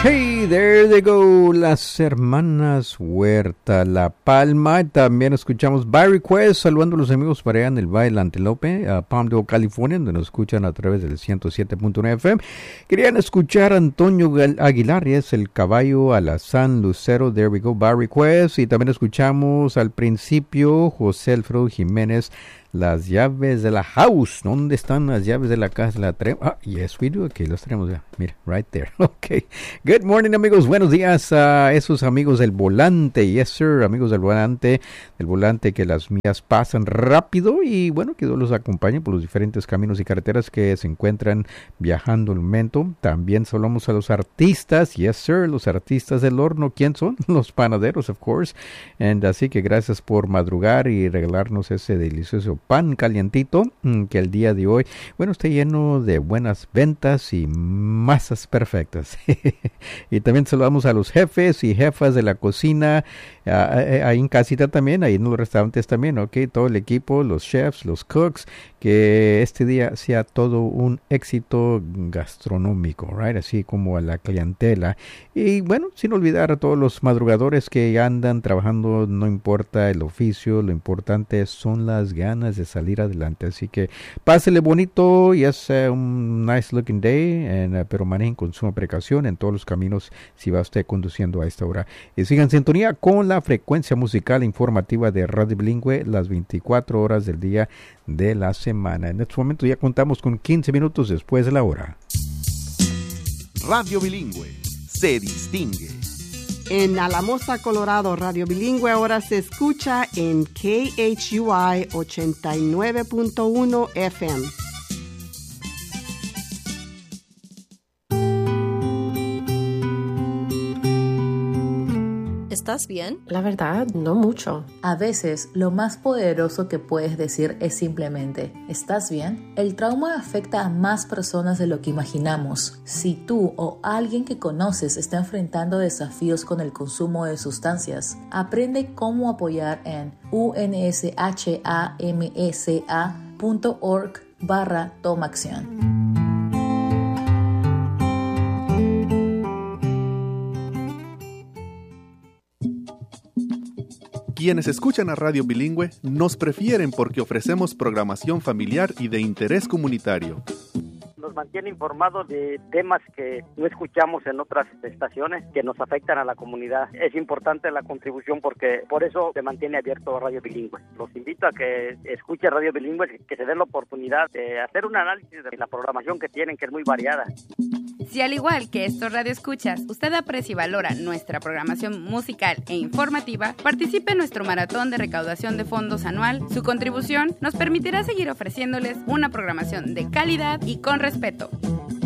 Hey, there they go, las hermanas Huerta, La Palma. También escuchamos By Request, saludando a los amigos para allá en el Valle Antelope, a Palmdale, California, donde nos escuchan a través del 107.9 FM. Querían escuchar a Antonio Aguilar, y es El Caballo Alazán Lucero, there we go, By Request. Y también escuchamos al principio José Alfredo Jiménez, Las Llaves de la House. ¿Dónde están las llaves de la casa? La traemos. Yes, we do. Ok, las tenemos ya. Mira, right there. Ok. Good morning, amigos. Buenos días a esos amigos del volante. Yes, sir. Amigos del volante. Del volante, que las mías pasan rápido. Y bueno, que Dios los acompañe por los diferentes caminos y carreteras que se encuentran viajando al momento. También saludamos a los artistas. Yes, sir. Los artistas del horno. ¿Quién son? Los panaderos, of course. And así que gracias por madrugar y regalarnos ese delicioso pan calientito, que el día de hoy, bueno, está lleno de buenas ventas y masas perfectas. Y también saludamos a los jefes y jefas de la cocina, ahí en casita también, ahí en los restaurantes también, ok, todo el equipo, los chefs, los cooks, que este día sea todo un éxito gastronómico, right, así como a la clientela. Y bueno, sin olvidar a todos los madrugadores que andan trabajando, no importa el oficio, lo importante son las ganas de salir adelante. Así que pásele bonito y es un nice looking day, pero manejen con suma precaución en todos los caminos si va usted conduciendo a esta hora. Y sigan en sintonía con la frecuencia musical informativa de Radio Bilingüe las 24 horas del día de la semana. En este momento ya contamos con 15 minutos después de la hora. Radio Bilingüe se distingue. En Alamosa, Colorado, Radio Bilingüe ahora se escucha en KHUI 89.1 FM. ¿Estás bien? La verdad, no mucho. A veces, lo más poderoso que puedes decir es simplemente, ¿estás bien? El trauma afecta a más personas de lo que imaginamos. Si tú o alguien que conoces está enfrentando desafíos con el consumo de sustancias, aprende cómo apoyar en unshmsa.org/tomaacción. Quienes escuchan a Radio Bilingüe nos prefieren porque ofrecemos programación familiar y de interés comunitario. Nos mantiene informados de temas que no escuchamos en otras estaciones que nos afectan a la comunidad. Es importante la contribución porque por eso se mantiene abierto Radio Bilingüe. Los invito a que escuchen Radio Bilingüe, que se den la oportunidad de hacer un análisis de la programación que tienen, que es muy variada. Si al igual que estos radioescuchas, usted aprecia y valora nuestra programación musical e informativa, participe en nuestro maratón de recaudación de fondos anual. Su contribución nos permitirá seguir ofreciéndoles una programación de calidad y con respeto.